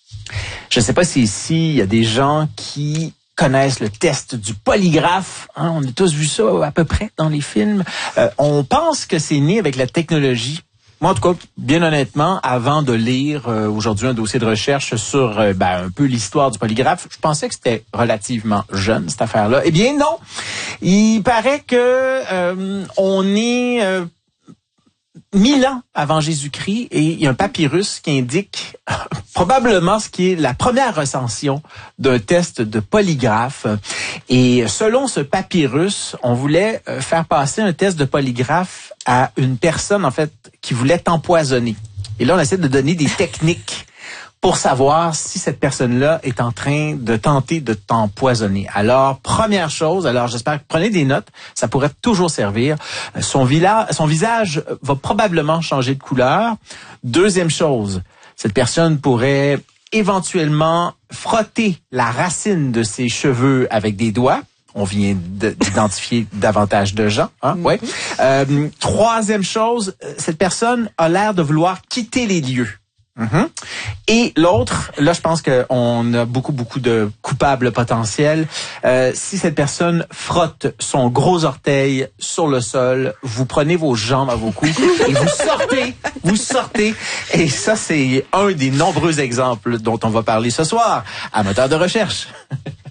Je ne sais pas si ici, il y a des gens qui connaissent le test du polygraphe. Hein, on a tous vu ça à peu près dans les films. On pense que c'est né avec la technologie. Moi, en tout cas, bien honnêtement, avant de lire aujourd'hui un dossier de recherche sur un peu l'histoire du polygraphe, je pensais que c'était relativement jeune, cette affaire-là. Eh bien, non. Il paraît que on est 1000 ans avant Jésus-Christ et il y a un papyrus qui indique probablement ce qui est la première recension d'un test de polygraphe. Et selon ce papyrus, on voulait faire passer un test de polygraphe à une personne, en fait, qui voulait t'empoisonner. Et là, on essaie de donner des techniques pour savoir si cette personne-là est en train de tenter de t'empoisonner. Alors, première chose, j'espère que prenez des notes, ça pourrait toujours servir. Son visage va probablement changer de couleur. Deuxième chose, cette personne pourrait éventuellement frotter la racine de ses cheveux avec des doigts. On vient d'identifier davantage de gens. Hein? Ouais. Troisième chose, cette personne a l'air de vouloir quitter les lieux. Mm-hmm. Et l'autre, là, je pense qu'on a beaucoup de coupables potentiels. Si cette personne frotte son gros orteil sur le sol, vous prenez vos jambes à vos coups et vous sortez. Et ça, c'est un des nombreux exemples dont on va parler ce soir à Moteur de recherche.